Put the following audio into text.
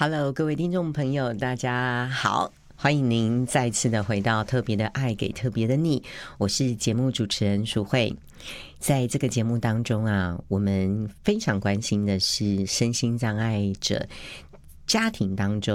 Hello， 各位听众朋友，大家好，欢迎您再次的回到特别的爱给特别的你，我是节目主持人淑慧。在这个节目当中啊，我们非常关心的是身心障碍者家庭当中